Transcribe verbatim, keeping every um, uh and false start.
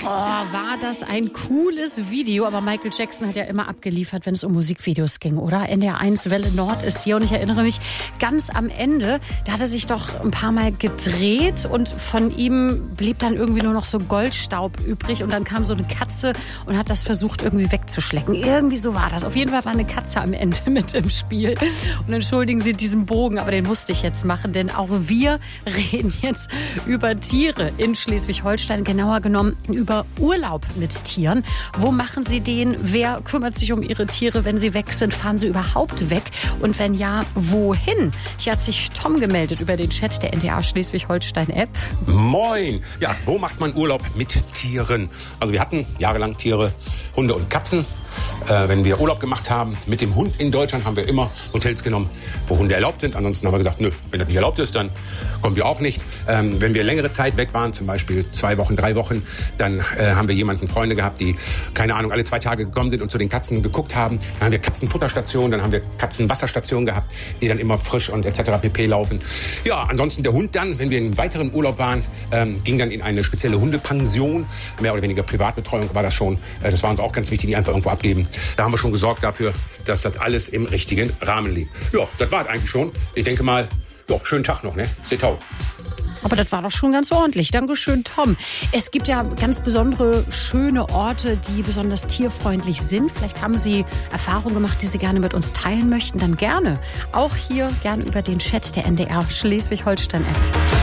Oh, war das ein cooles Video. Aber Michael Jackson hat ja immer abgeliefert, wenn es um Musikvideos ging, oder? N D R eins Welle Nord ist hier. Und ich erinnere mich, ganz am Ende, da hat er sich doch ein paar Mal gedreht. Und von ihm blieb dann irgendwie nur noch so Goldstaub übrig. Und dann kam so eine Katze und hat das versucht, irgendwie wegzuschlecken. Irgendwie so war das. Auf jeden Fall war eine Katze am Ende mit im Spiel. Und entschuldigen Sie diesen Bogen, aber den musste ich jetzt machen. Denn auch wir reden jetzt über Tiere in Schleswig-Holstein. Genauer genommen über Urlaub mit Tieren. Wo machen Sie den? Wer kümmert sich um Ihre Tiere, wenn sie weg sind? Fahren Sie überhaupt weg? Und wenn ja, wohin? Hier hat sich Tom gemeldet über den Chat der N D R Schleswig-Holstein-App. Moin! Ja, wo macht man Urlaub mit Tieren? Also wir hatten jahrelang Tiere, Hunde und Katzen. Äh, wenn wir Urlaub gemacht haben mit dem Hund in Deutschland, haben wir immer Hotels genommen, wo Hunde erlaubt sind. Ansonsten haben wir gesagt, nö, wenn das nicht erlaubt ist, dann kommen wir auch nicht. Ähm, wenn wir längere Zeit weg waren, zum Beispiel zwei Wochen, drei Wochen, dann äh, haben wir jemanden, Freunde gehabt, die, keine Ahnung, alle zwei Tage gekommen sind und zu den Katzen geguckt haben. Dann haben wir Katzenfutterstationen, dann haben wir Katzenwasserstationen gehabt, die dann immer frisch und et cetera pp. Laufen. Ja, ansonsten der Hund dann, wenn wir in weiteren Urlaub waren, ähm, ging dann in eine spezielle Hundepension. Mehr oder weniger Privatbetreuung war das schon. Äh, das war uns auch ganz wichtig, die einfach irgendwo abgeben. Da haben wir schon gesorgt dafür, dass das alles im richtigen Rahmen liegt. Ja, das war es eigentlich schon. Ich denke mal, ja, schönen Tag noch, ne? Setau. Aber das war doch schon ganz ordentlich. Dankeschön, Tom. Es gibt ja ganz besondere, schöne Orte, die besonders tierfreundlich sind. Vielleicht haben Sie Erfahrungen gemacht, die Sie gerne mit uns teilen möchten. Dann gerne. Auch hier gerne über den Chat der N D R Schleswig-Holstein-App.